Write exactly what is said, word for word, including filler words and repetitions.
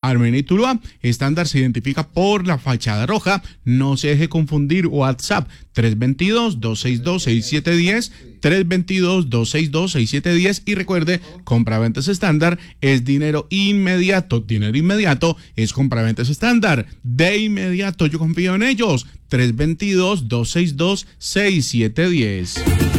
Armenia y Tuluá. Estándar se identifica por la fachada roja. No se deje confundir. WhatsApp tres dos dos, dos seis dos, seis siete uno cero, tres dos dos, dos seis dos, seis siete uno cero y recuerde, compraventas estándar es dinero inmediato. Dinero inmediato es compraventas estándar. De inmediato yo confío en ellos. tres dos dos, dos seis dos, seis siete uno cero.